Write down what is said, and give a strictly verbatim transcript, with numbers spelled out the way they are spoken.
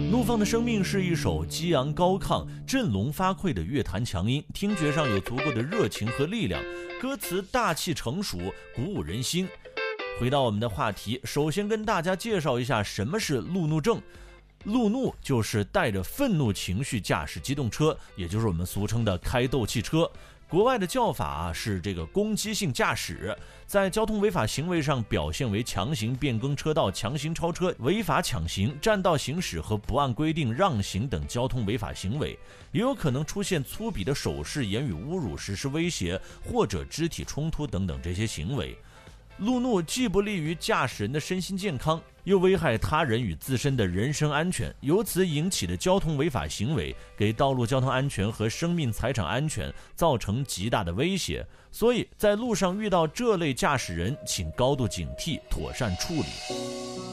怒放的生命是一首激昂高亢、振聋发聩的乐坛强音，听觉上有足够的热情和力量，歌词大气成熟，鼓舞人心。回到我们的话题，首先跟大家介绍一下什么是路怒症。路怒就是带着愤怒情绪驾驶机动车，也就是我们俗称的开斗气车。国外的叫法啊是这个攻击性驾驶，在交通违法行为上表现为强行变更车道、强行超车、违法抢行、占道行驶和不按规定让行等交通违法行为，也有可能出现粗鄙的手势、言语侮辱、实施威胁或者肢体冲突等等这些行为。路怒既不利于驾驶人的身心健康，又危害他人与自身的人身安全，由此引起的交通违法行为给道路交通安全和生命财产安全造成极大的威胁，所以在路上遇到这类驾驶人，请高度警惕，妥善处理。